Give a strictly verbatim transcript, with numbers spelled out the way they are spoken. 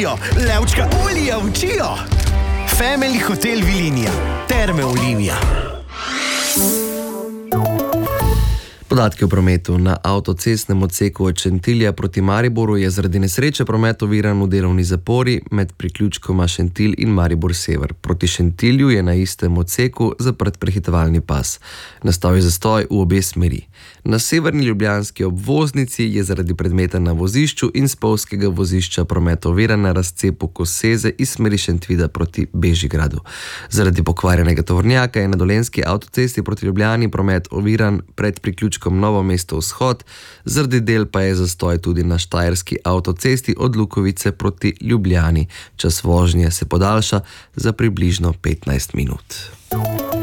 učijo, levčka olija učijo. Family Hotel Vilinija, Terme Olimija. Podatki o prometu na avtocestnem odseku od Šentilja proti Mariboru je zaradi nesreče promet oviran v delovni zapori med priključkoma Šentilj in Maribor Sever. Proti Šentilju je na istem odseku zaprt prehitevalni pas. Nastal je zastoj v obe smeri. Na severni ljubljanski obvoznici je zaradi predmeta na vozišču in spolzkega vozišča promet oviran na razcepu Koseze iz smeri Šentvida proti Bežigradu. Zaradi pokvarjenega tovornjaka je na dolenjski avtocesti proti Ljubljani promet oviran pred priključkom Novo mesto vzhod, zaradi del pa je zastoj tudi na štajerski avtocesti od Lukovice proti Ljubljani. Čas vožnje se podaljša za približno petnajst minut.